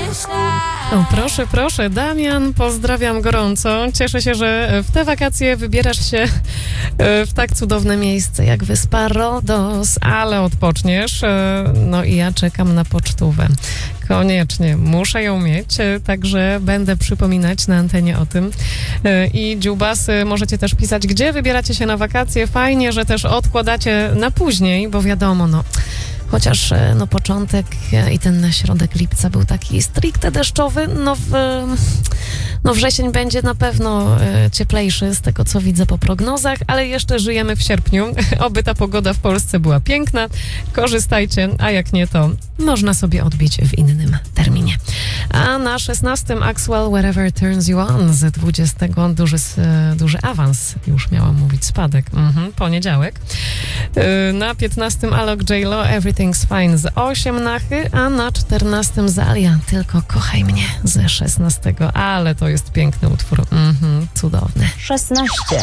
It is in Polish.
O, proszę, proszę, Damian, pozdrawiam gorąco. Cieszę się, że w te wakacje wybierasz się w tak cudowne miejsce jak wyspa Rodos, ale odpoczniesz. No i ja czekam na pocztówę. Koniecznie, muszę ją mieć, także będę przypominać na antenie o tym. I dziubasy, możecie też pisać, gdzie wybieracie się na wakacje. Fajnie, że też odkładacie na później, bo wiadomo, chociaż początek i ten środek lipca był taki stricte deszczowy, wrzesień będzie na pewno cieplejszy z tego, co widzę po prognozach, ale jeszcze żyjemy w sierpniu. Oby ta pogoda w Polsce była piękna. Korzystajcie, a jak nie, to można sobie odbić w innym terminie. A na 16 Axwell Wherever Turns You On z 20 duży awans, już miałam mówić spadek, poniedziałek. Na 15 Alok J-Lo Everything's Fine z 8 Nachy, a na 14 Zalia Tylko kochaj mnie ze 16, ale to jest piękny utwór, cudowny. 16.